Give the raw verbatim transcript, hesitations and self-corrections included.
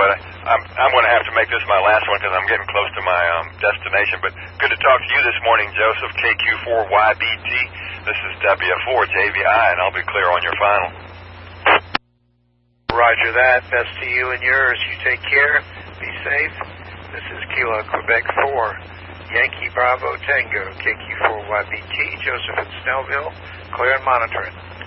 but I'm, I'm going to have to make this my last one because I'm getting close to my um, destination. But good to talk to you this morning, Joseph, K Q four Y B T. This is W F four J V I, and I'll be clear on your final. Roger that. Best to you and yours. You take care. Be safe. This is Kilo Quebec four, Yankee Bravo Tango, K Q four Y B T, Joseph in Snellville, clear and monitoring.